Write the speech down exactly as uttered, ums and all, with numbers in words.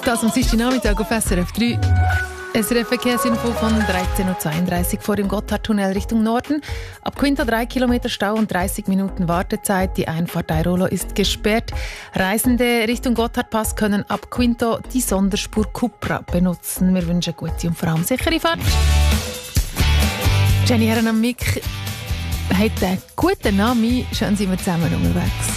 Das am Nachmittag auf S R F drei. S R F-Verkehrsinfo von dreizehn Uhr zweiunddreißig vor dem Gotthardtunnel Richtung Norden. Ab Quinto drei Kilometer Stau und dreißig Minuten Wartezeit. Die Einfahrt Airolo ist gesperrt. Reisende Richtung Gotthardpass können ab Quinto die Sonderspur Cupra benutzen. Wir wünschen gute und vor allem sichere Fahrt. Jenny Herren am Mick hat einen guten Namen. Schön sind wir zusammen unterwegs.